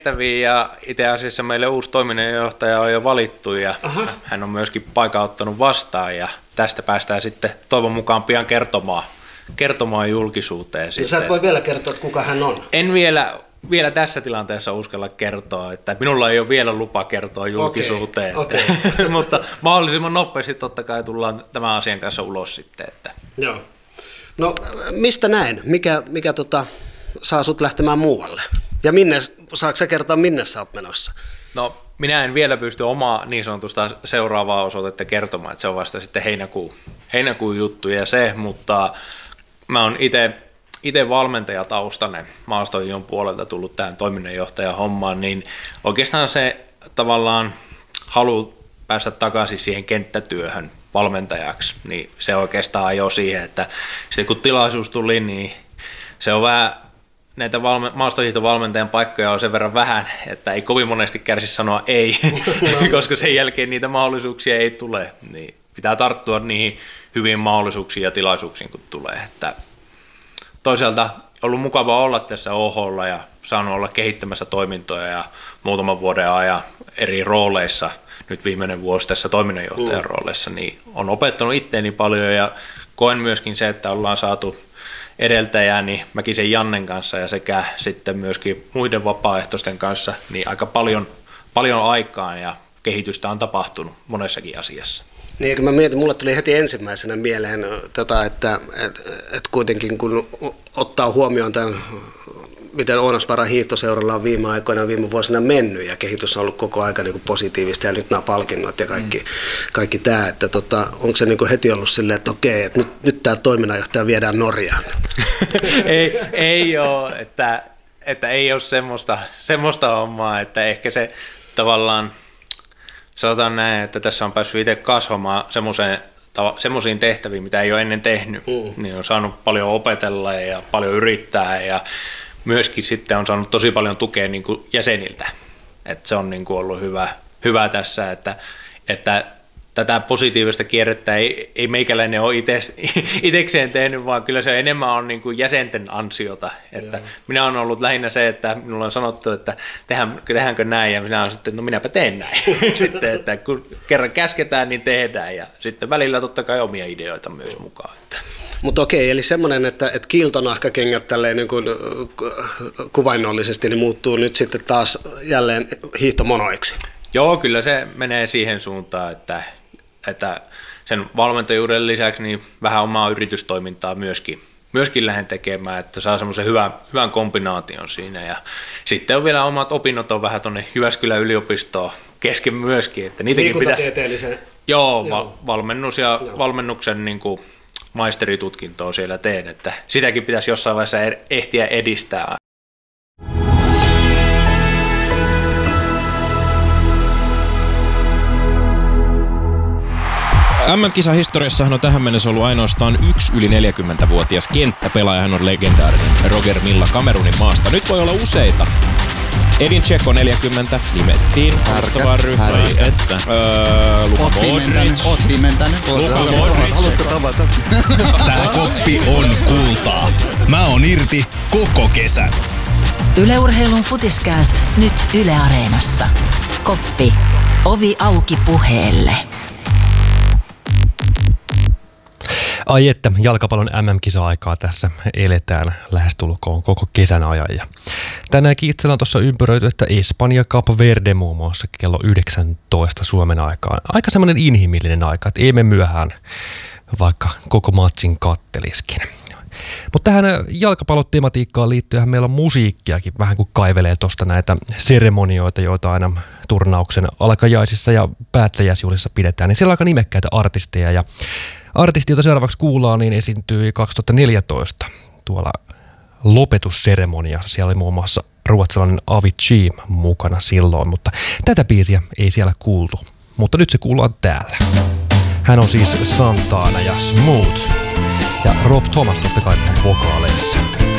tehtäviin ja itse asiassa meille uusi toiminnanjohtaja on jo valittu ja hän on myöskin paikan ottanut vastaan ja tästä päästään sitten toivon mukaan pian kertomaan julkisuuteen. Sä et voi vielä kertoa, että kuka hän on? En vielä tässä tilanteessa uskalla kertoa, että minulla ei ole vielä lupa kertoa julkisuuteen, Okay. mutta mahdollisimman nopeasti totta kai tullaan tämän asian kanssa ulos sitten. Että. Joo. No mistä näin? Mikä saa sut lähtemään muualle? Ja saako sä kertoa, minne sä oot menossa? No minä en vielä pysty omaa niin sanotusta seuraavaa osoitetta kertomaan, että se on vasta sitten heinäkuun juttu ja se, mutta mä oon itse valmentajataustainen Maastoijon puolelta tullut tähän toiminnanjohtajan hommaan, niin oikeastaan se tavallaan halu päästä takaisin siihen kenttätyöhön valmentajaksi, niin se oikeastaan ajoi siihen, että sitten kun tilaisuus tuli, niin se on vähän, näitä maastohiihtovalmentajan paikkoja on sen verran vähän, että ei kovin monesti kärsi sanoa ei, koska sen jälkeen niitä mahdollisuuksia ei tule, niin pitää tarttua niihin hyviin mahdollisuuksiin ja tilaisuuksiin, kun tulee, että toisaalta ollut mukava olla tässä OH:lla ja saanut olla kehittämässä toimintoja ja muutaman vuoden ajan eri rooleissa, nyt viimeinen vuosi tässä toiminnanjohtajan rooleissa, niin on opettanut itteeni paljon ja koen myöskin se, että ollaan saatu edeltäjäni Mäkisen Jannen kanssa ja sekä sitten myöskin muiden vapaaehtoisten kanssa niin aika paljon aikaan ja kehitystä on tapahtunut monessakin asiassa. Niin, kun mä mietin, mulle tuli heti ensimmäisenä mieleen, että kuitenkin kun ottaa huomioon tämän, miten Ounasvaara hiihtoseuralla on viime vuosina mennyt ja kehitys on ollut koko aika niin kuin positiivista ja nyt nämä palkinnot ja kaikki tämä, että onko se niin kuin heti ollut silleen, että okei, että nyt tämä toiminnanjohtaja viedään Norjaan? ei ole, että ei ole semmoista hommaa, että ehkä se tavallaan sanotaan näin, että tässä on päässyt itse kasvamaan semmoisiin tehtäviin, mitä ei ole ennen tehnyt. Niin on saanut paljon opetella ja paljon yrittää ja myöskin sitten on saanut tosi paljon tukea niin kuin jäseniltä. Että se on niin kuin ollut hyvä tässä, että tätä positiivista kierrettä ei meikäläinen ole itsekseen tehnyt, vaan kyllä se enemmän on niin kuin jäsenten ansiota. Että minä olen ollut lähinnä se, että minulla on sanottu, että tehdäänkö näin, ja minä olen sitten, no minäpä teen näin. Sitten, että kun kerran käsketään, niin tehdään, ja sitten välillä totta kai omia ideoita myös mukaan. Mutta okei, eli semmoinen, että kiltonahkakengät tälleen niin kuin kuvainnollisesti niin muuttuu nyt sitten taas jälleen hiihtomonoiksi. Joo, kyllä se menee siihen suuntaan, että sen valmentajuuden lisäksi niin vähän omaa yritystoimintaa myöskin lähden tekemään, että saa semmoisen hyvän kombinaation siinä. Ja sitten on vielä omat opinnot on vähän tuonne Jyväskylän yliopistoon kesken myöskin. Että niitäkin liikuntatieteellisen. Joo, valmennus ja valmennuksen niin kuin maisteritutkintoa siellä teen, että sitäkin pitäisi jossain vaiheessa ehtiä edistää. MM-kisahistoriassahan on tähän mennessä ollut ainoastaan yksi yli 40-vuotias kenttäpelaaja, hän on legendaarinen Roger Milla Kamerunin maasta. Nyt voi olla useita. Edin Dzeko 40 nimettiin alustavaan ryhmään. Luka Modric. Oot pimentänyt. Luka Modric. Haluatko tavata? Tää koppi on kultaa. Mä oon irti koko kesän. Yle Urheilun Futiskääst nyt Yle Areenassa. Koppi. Ovi auki puheelle. Ai että, jalkapallon MM-kisa-aikaa tässä eletään lähestulkoon koko kesän ajan. Ja tänäänkin itsellä on tuossa ympäröity, että Espanja Cap Verde muun muassa kello 19 Suomen aikaan. Aika semmoinen inhimillinen aika, että ei me myöhään, vaikka koko matsin katteliskin. Mutta tähän jalkapallotematiikkaan liittyen meillä on musiikkiakin vähän kuin kaivelee tuosta näitä seremonioita, joita aina turnauksen alkajaisissa ja päättäjäisjuhlissa pidetään. Niin siellä on aika nimekkäitä artisteja ja artisti, jota seuraavaksi kuullaan, niin esiintyi 2014 tuolla lopetusseremoniassa. Siellä oli muun muassa ruotsalainen Avicii mukana silloin, mutta tätä biisiä ei siellä kuultu. Mutta nyt se kuullaan täällä. Hän on siis Santana ja Smooth. Ja Rob Thomas totta kai vokaaleissa.